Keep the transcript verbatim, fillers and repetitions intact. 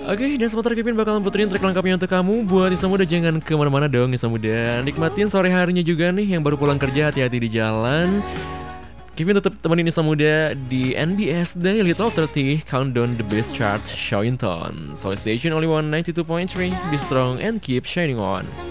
Oke, dan sementara Kevin bakalan puterin track lengkapnya untuk kamu. Buat Nisa Muda jangan kemana-mana dong Nisa Muda. Nikmatin sore harinya juga nih yang baru pulang kerja, hati-hati di jalan. Kevin tetap temenin Nisa Muda di N B S Daily Top tiga puluh Countdown the Best Chart Showing Tone. So station only one ninety-two point three. Be strong and keep shining on.